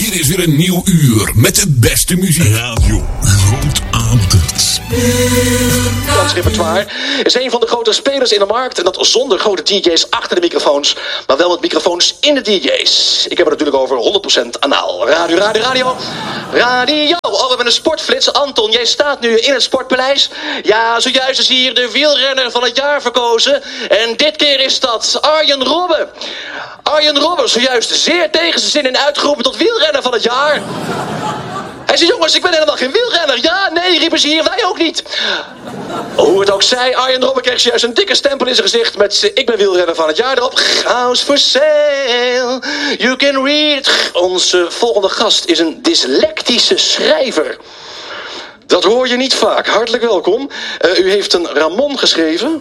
Hier is weer een nieuw uur met de beste muziek. Radio Roodaandert. Frans repertoire is een van de grote spelers in de markt. En dat zonder grote DJ's achter de microfoons, maar wel met microfoons in de DJ's. Ik heb het natuurlijk over 100% anaal. Radio. Oh, we hebben een sportflits. Anton, jij staat nu in het Sportpaleis. Ja, zojuist is hier de wielrenner van het jaar verkozen. En dit keer is dat Arjen Robben. Arjen Robben, zojuist zeer tegen zijn zin in uitgeroepen tot wielrenner van het jaar. Hij zei, jongens, ik ben helemaal geen wielrenner. Ja, nee, riepen ze hier, wij ook niet. Hoe het ook zij, Arjen Robben kreeg juist een dikke stempel in zijn gezicht met ik ben wielrenner van het jaar erop. House for sale, you can read it. Onze volgende gast is een dyslectische schrijver. Dat hoor je niet vaak. Hartelijk welkom. U heeft een Ramon geschreven.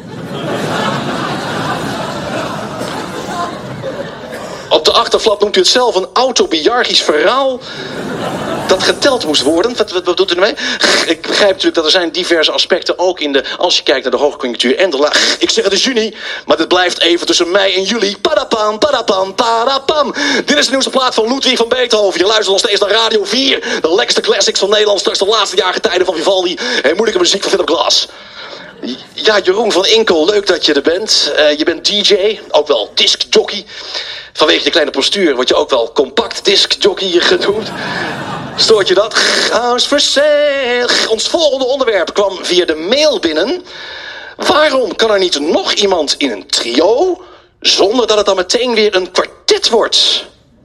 Op de achterflap noemt u het zelf een autobiografische verhaal dat geteld moest worden. Wat doet u ermee? Ik begrijp natuurlijk dat er zijn diverse aspecten ook in de, als je kijkt naar de hoogconjunctuur en de laag. Ik zeg het is juni, maar dit blijft even tussen mei en juli. Padapam, padapam, padapam. Dit is de nieuwste plaat van Ludwig van Beethoven. Je luistert nog steeds naar Radio 4. De lekkerste classics van Nederland. Straks de laatste jaargetijden van Vivaldi. En moeilijke muziek van Philip Glass. Ja, Jeroen van Inkel, leuk dat je er bent. Je bent DJ, ook wel discjockey. Vanwege je kleine postuur word je ook wel compact discjockey genoemd. Stoort je dat? House for sale. Ons volgende onderwerp kwam via de mail binnen. Waarom kan er niet nog iemand in een trio zonder dat het dan meteen weer een kwartet wordt?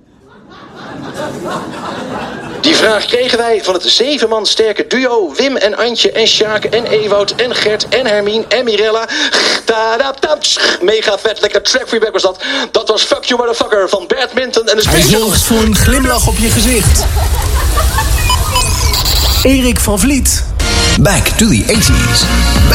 Die vraag kregen wij van het 7 man sterke duo Wim en Antje en Sjaak en Ewout en Gert en Hermien en Mirella. Mega vet, lekker track feedback was dat. Dat was Fuck You Motherfucker van Bert Minton en de Hij zorgt voor een glimlach op je gezicht. Erik van Vliet. Back to the 80s.